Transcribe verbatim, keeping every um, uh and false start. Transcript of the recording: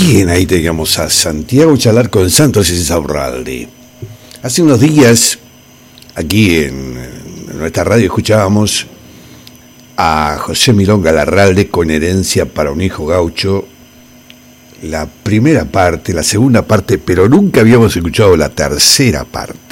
Bien, ahí teníamos a Santiago Chalar con Santos Insaurralde. Hace unos días, aquí en, en nuestra radio, escuchábamos a José Milonga Larralde con Herencia para un hijo gaucho, la primera parte, la segunda parte, pero nunca habíamos escuchado la tercera parte.